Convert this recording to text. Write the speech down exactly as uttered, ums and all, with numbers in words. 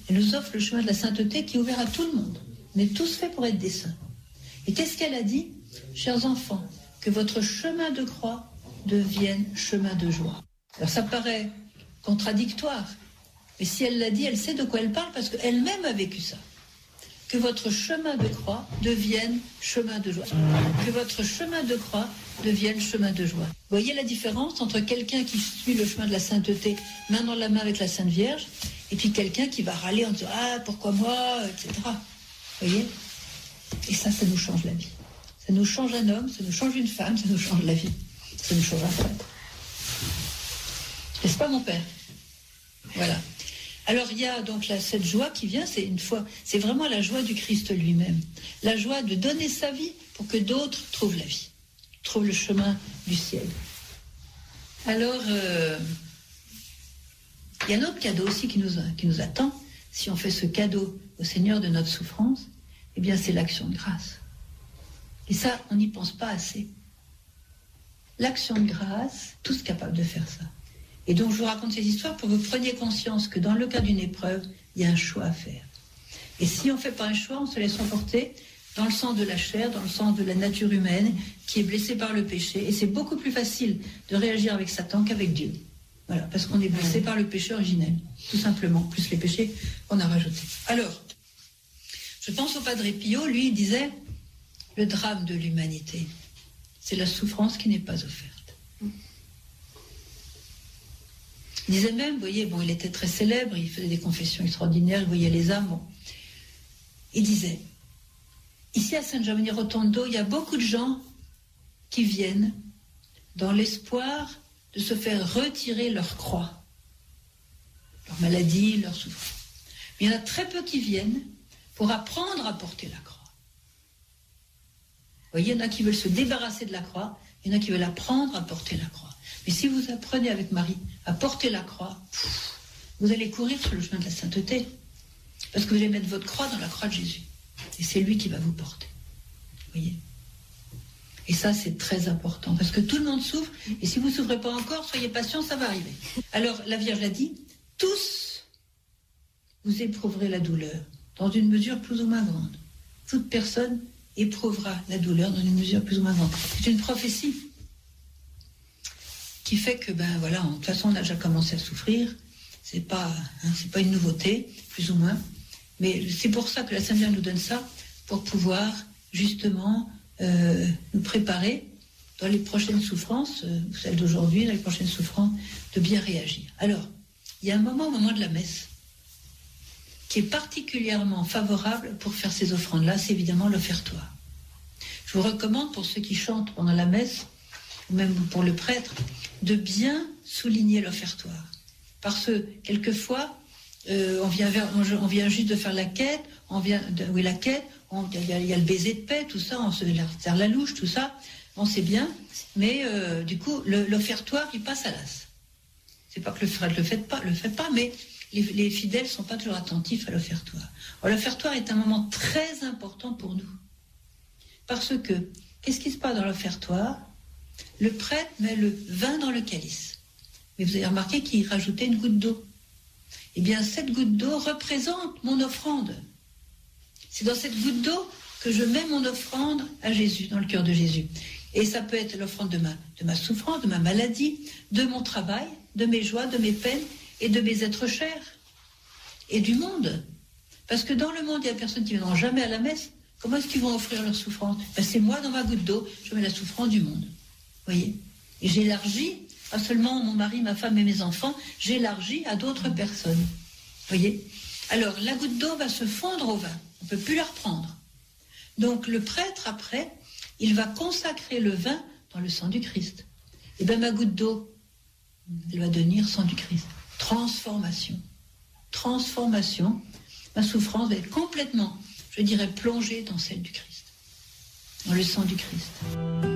Elle nous offre le chemin de la sainteté qui est ouvert à tout le monde. On est tous faits pour être des saints. Et qu'est-ce qu'elle a dit ? Chers enfants, que votre chemin de croix devienne chemin de joie. Alors ça paraît contradictoire, mais si elle l'a dit, elle sait de quoi elle parle parce qu'elle-même a vécu ça. Que votre chemin de croix devienne chemin de joie. Que votre chemin de croix devienne chemin de joie. Vous voyez la différence entre quelqu'un qui suit le chemin de la sainteté, main dans la main avec la Sainte Vierge, et puis quelqu'un qui va râler en disant « Ah, pourquoi moi ?» et cetera. Vous voyez ? Et ça, ça nous change la vie. Ça nous change un homme, ça nous change une femme, ça nous change la vie. Ça nous change un prêtre. N'est-ce pas, mon père ? Voilà. Alors il y a donc là, cette joie qui vient, c'est une fois, c'est vraiment la joie du Christ lui-même. La joie de donner sa vie pour que d'autres trouvent la vie, trouvent le chemin du ciel. Alors, euh, il y a un autre cadeau aussi qui nous, qui nous attend. Si on fait ce cadeau au Seigneur de notre souffrance, eh bien c'est l'action de grâce. Et ça, on n'y pense pas assez. L'action de grâce, tous capables de faire ça. Et donc je vous raconte ces histoires pour que vous preniez conscience que dans le cas d'une épreuve, il y a un choix à faire. Et si on ne fait pas un choix, on se laisse emporter dans le sens de la chair, dans le sens de la nature humaine, qui est blessée par le péché. Et c'est beaucoup plus facile de réagir avec Satan qu'avec Dieu. Voilà, parce qu'on est blessé par le péché originel, tout simplement, plus les péchés qu'on a rajoutés. Alors, je pense au Padre Pio, lui, il disait, le drame de l'humanité, c'est la souffrance qui n'est pas offerte. Il disait même, vous voyez, bon, il était très célèbre, il faisait des confessions extraordinaires, il voyait les âmes. Bon. Il disait, ici à San Giovanni Rotondo, il y a beaucoup de gens qui viennent dans l'espoir de se faire retirer leur croix, leur maladie, leur souffrance. Mais il y en a très peu qui viennent pour apprendre à porter la croix. Vous voyez, il y en a qui veulent se débarrasser de la croix, il y en a qui veulent apprendre à porter la croix. Mais si vous apprenez avec Marie à porter la croix, pff, vous allez courir sur le chemin de la sainteté. Parce que vous allez mettre votre croix dans la croix de Jésus. Et c'est lui qui va vous porter. Vous voyez ? Et ça, c'est très important. Parce que tout le monde souffre. Et si vous ne souffrez pas encore, soyez patient, ça va arriver. Alors, la Vierge l'a dit, tous, vous éprouverez la douleur, dans une mesure plus ou moins grande. Toute personne éprouvera la douleur dans une mesure plus ou moins grande. C'est une prophétie qui fait que, ben voilà, de toute façon, on a déjà commencé à souffrir. C'est pas, hein, c'est pas une nouveauté, plus ou moins. Mais c'est pour ça que la Sainte Vierge nous donne ça, pour pouvoir, justement, euh, nous préparer dans les prochaines souffrances, euh, celles d'aujourd'hui, dans les prochaines souffrances, de bien réagir. Alors, il y a un moment, au moment de la messe, qui est particulièrement favorable pour faire ces offrandes-là, c'est évidemment l'offertoire. Je vous recommande, pour ceux qui chantent pendant la messe, ou même pour le prêtre, de bien souligner l'offertoire. Parce que, quelquefois, euh, on, vient vers, on, on vient juste de faire la quête, on vient de, oui, la quête, il y, y a le baiser de paix, tout ça, on se serre la louche, tout ça, on sait bien, mais euh, du coup, le, l'offertoire, il passe à l'as. C'est pas que le prêtre le fait pas, le fait pas, mais les, les fidèles ne sont pas toujours attentifs à l'offertoire. Alors, l'offertoire est un moment très important pour nous. Parce que, qu'est-ce qui se passe dans l'offertoire ? Le prêtre met le vin dans le calice. Mais vous avez remarqué qu'il rajoutait une goutte d'eau. Eh bien, cette goutte d'eau représente mon offrande. C'est dans cette goutte d'eau que je mets mon offrande à Jésus, dans le cœur de Jésus. Et ça peut être l'offrande de ma, de ma souffrance, de ma maladie, de mon travail, de mes joies, de mes peines et de mes êtres chers. Et du monde. Parce que dans le monde, il y a des personnes qui ne viendront jamais à la messe. Comment est-ce qu'ils vont offrir leur souffrance ? Ben, c'est moi, dans ma goutte d'eau, je mets la souffrance du monde. Vous voyez ? Et j'élargis, pas seulement mon mari, ma femme et mes enfants, j'élargis à d'autres personnes. Vous voyez ? Alors, la goutte d'eau va se fondre au vin. On ne peut plus la reprendre. Donc, le prêtre, après, il va consacrer le vin dans le sang du Christ. Et bien, ma goutte d'eau, elle va devenir sang du Christ. Transformation. Transformation. Ma souffrance va être complètement, je dirais, plongée dans celle du Christ. Dans le sang du Christ.